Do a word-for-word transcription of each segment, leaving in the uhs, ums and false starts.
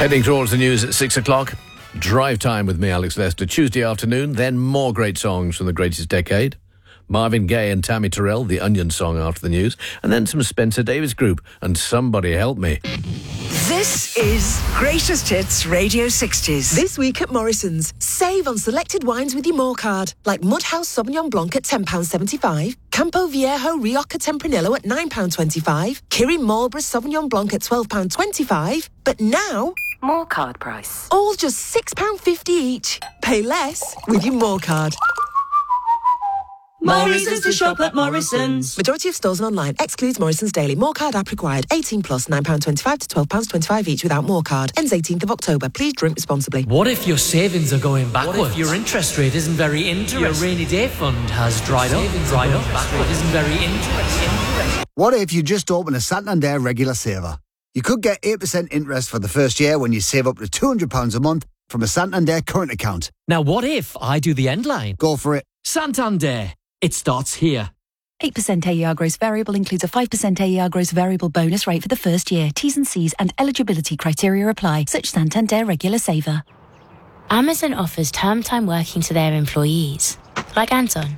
Heading towards the news at six o'clock. Drive time with me, Alex Lester. Tuesday afternoon, then more great songs from the greatest decade. Marvin Gaye and Tammy Terrell, the Onion song after the news. And then some Spencer Davis Group and Somebody Help Me. This is Greatest Hits Radio sixties. This week at Morrison's, save on selected wines with your More card, like Mudhouse Sauvignon Blanc at ten pounds seventy-five, Campo Viejo Rioja Tempranillo at nine pounds twenty-five, Kirin Marlborough Sauvignon Blanc at twelve pounds twenty-five. But now, More card price. all just six pounds fifty each. Pay less with your More card. Morrison's to shop at Morrison's. Majority of stores and online. Excludes Morrison's Daily. More card app required. eighteen plus, nine pounds twenty-five to twelve pounds twenty-five each without More card. Ends eighteenth of October. Please drink responsibly. What if your savings are going backwards? What if your interest rate isn't very interesting? Your rainy day fund has dried up. Dried up. Backward isn't very interesting. What if you just open a Santander regular saver? You could get eight percent interest for the first year when you save up to two hundred pounds a month from a Santander current account. Now, what if I do the end line? Go for it. Santander. It starts here. eight percent A E R gross variable includes a five percent A E R gross variable bonus rate for the first year. T's and C's and eligibility criteria apply. Such Santander regular saver. Amazon offers term time working to their employees, like Anton,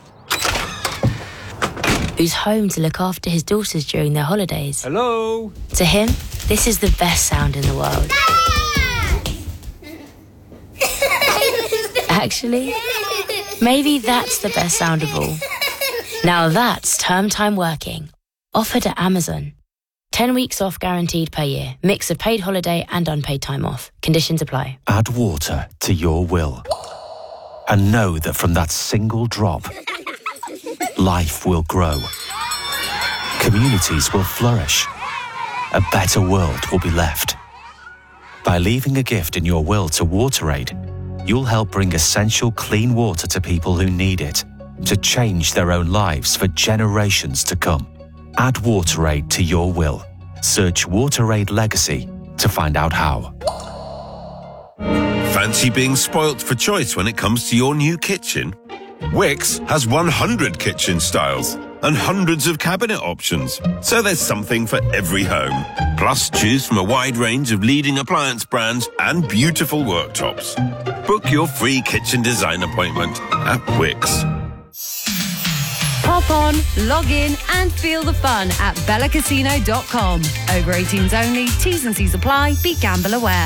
who's home to look after his daughters during their holidays. Hello? To him, this is the best sound in the world. Actually, maybe that's the best sound of all. Now that's term time working. Offered at Amazon. ten weeks off guaranteed per year. Mix of paid holiday and unpaid time off. Conditions apply. Add water to your will. And know that from that single drop, life will grow. Communities will flourish. A better world will be left. By leaving a gift in your will to WaterAid, you'll help bring essential clean water to people who need it, to change their own lives for generations to come. Add WaterAid to your will. Search WaterAid Legacy to find out how. Fancy being spoilt for choice when it comes to your new kitchen? Wickes has one hundred kitchen styles and hundreds of cabinet options, so there's something for every home. Plus, choose from a wide range of leading appliance brands and beautiful worktops. Book your free kitchen design appointment at Wickes. Hop on, log in and feel the fun at bella casino dot com. Over eighteens only, T's and C's apply, be gamble aware.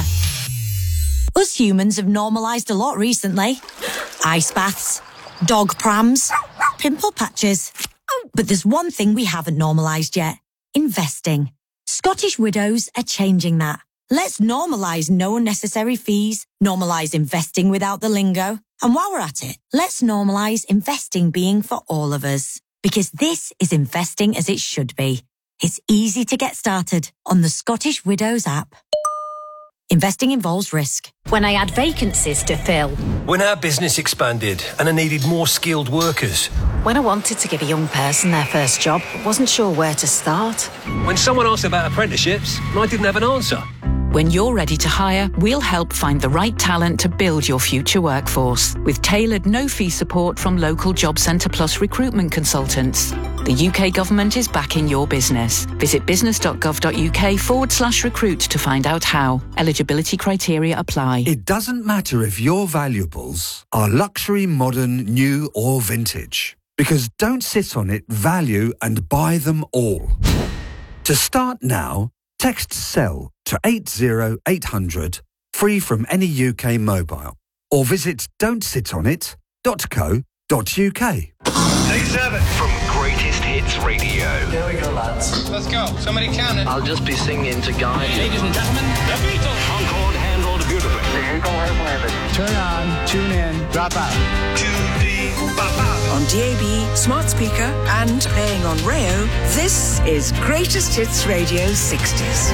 Us humans have normalised a lot recently. Ice baths, dog prams, pimple patches. But there's one thing we haven't normalised yet. Investing. Scottish Widows are changing that. Let's normalise no unnecessary fees, normalise investing without the lingo. And while we're at it, let's normalise investing being for all of us. Because this is investing as it should be. It's easy to get started on the Scottish Widows app. Investing involves risk. When I had vacancies to fill. When our business expanded and I needed more skilled workers. When I wanted to give a young person their first job, but wasn't sure where to start. When someone asked about apprenticeships and I didn't have an answer. When you're ready to hire, we'll help find the right talent to build your future workforce. With tailored no-fee support from local Job Centre Plus recruitment consultants. The U K government is backing your business. Visit business.gov.uk forward slash recruit to find out how. Eligibility criteria apply. It doesn't matter if your valuables are luxury, modern, new or vintage. Because Don't Sit On It value and buy them all. To start now, text SELL to eight zero eight hundred, free from any U K mobile. Or visit don't sit on it dot co dot uk. Take seven from Greatest Hits Radio. Here we go, lads. Let's go. Somebody count it. I'll just be singing to guide you. Ladies and gentlemen, the Beatles. Concord handled beautifully. The Eagle has landed. Turn on, tune in, drop out. Tune in, drop out. On D A B, smart speaker, and playing on Rayo, this is Greatest Hits Radio sixties.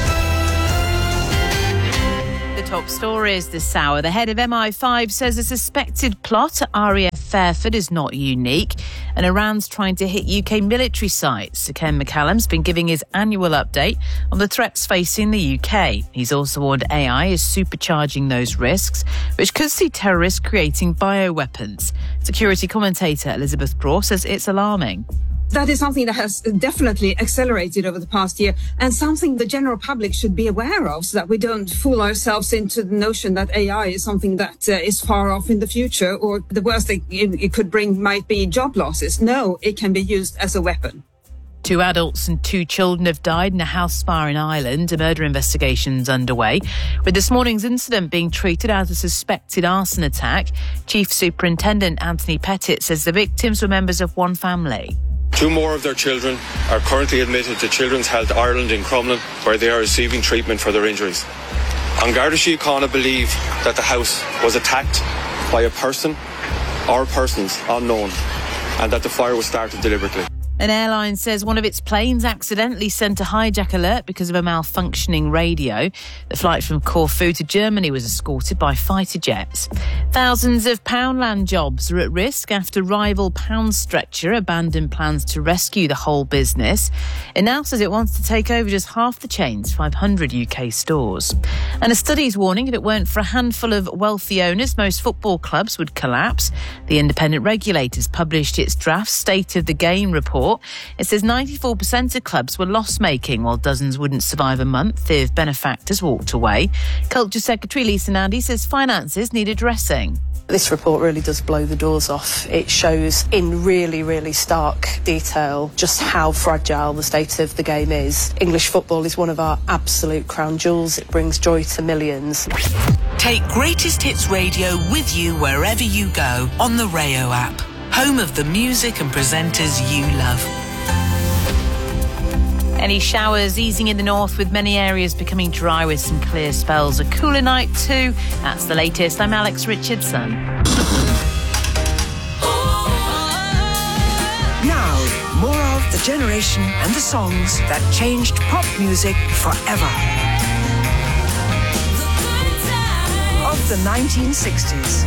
The top stories this hour. The head of M I five says a suspected plot at R A F Fairford is not unique, and Iran's trying to hit U K military sites. Sir Ken McCallum's been giving his annual update on the threats facing the U K. He's also warned A I is supercharging those risks, which could see terrorists creating bioweapons. Security commentator Elizabeth Braw says it's alarming. That is something that has definitely accelerated over the past year, and something the general public should be aware of, so that we don't fool ourselves into the notion that A I is something that uh, is far off in the future, or the worst thing it could bring might be job losses. No, it can be used as a weapon. Two adults and two children have died in a house fire in Ireland. A murder investigation's underway, with this morning's incident being treated as a suspected arson attack. Chief Superintendent Anthony Pettit says the victims were members of one family. Two more of their children are currently admitted to Children's Health Ireland in Crumlin, where they are receiving treatment for their injuries. An Garda Síochána believe that the house was attacked by a person or persons unknown, and that the fire was started deliberately. An airline says one of its planes accidentally sent a hijack alert because of a malfunctioning radio. The flight from Corfu to Germany was escorted by fighter jets. Thousands of Poundland jobs are at risk after rival Pound Stretcher abandoned plans to rescue the whole business. It now says it wants to take over just half the chain's five hundred U K stores. And a study's warning if it weren't for a handful of wealthy owners, most football clubs would collapse. The independent regulators published its draft State of the Game report. It says ninety-four percent of clubs were loss-making, while dozens wouldn't survive a month if benefactors walked away. Culture Secretary Lisa Nandy says finances need addressing. This report really does blow the doors off. It shows in really, really stark detail just how fragile the state of the game is. English football is one of our absolute crown jewels. It brings joy to millions. Take Greatest Hits Radio with you wherever you go on the Rayo app. Home of the music and presenters you love. Any showers easing in the north, with many areas becoming dry with some clear spells. A cooler night too. That's the latest. I'm Alex Richardson. Now, more of the generation and the songs that changed pop music forever. Of the nineteen sixties.